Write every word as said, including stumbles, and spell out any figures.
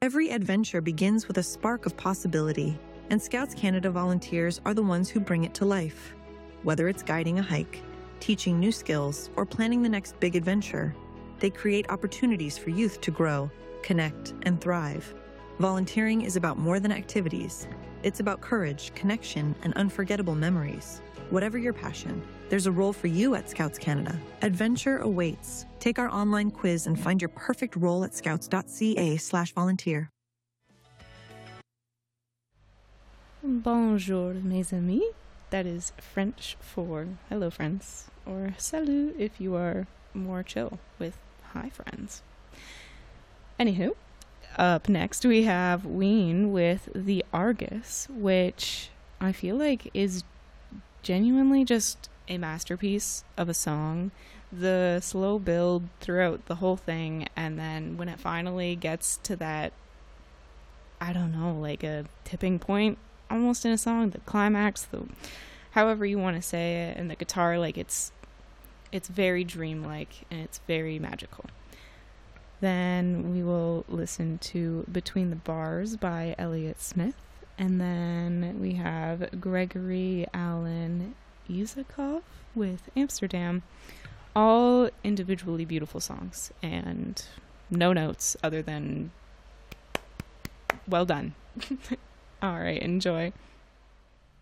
Every adventure begins with a spark of possibility, and Scouts Canada volunteers are the ones who bring it to life. Whether it's guiding a hike, teaching new skills, or planning the next big adventure, they create opportunities for youth to grow, connect, and thrive. Volunteering is about more than activities. It's about courage, connection, and unforgettable memories. Whatever your passion, there's a role for you at Scouts Canada. Adventure awaits. Take our online quiz and find your perfect role at scouts.ca slash volunteer. Bonjour, mes amis. That is French for hello, friends, or salut if you are more chill with hi, friends. Anywho, up next we have Ween with The Argus, which I feel like is genuinely just a masterpiece of a song. The slow build throughout the whole thing, and then when it finally gets to that, I don't know, like a tipping point almost in a song, the climax, the however you want to say it, and the guitar, like it's it's very dreamlike and it's very magical. Then we will listen to Between the Bars by Elliott Smith, and then we have Gregory Alan Isakov with Amsterdam. All individually beautiful songs and no notes other than well done. All right, enjoy.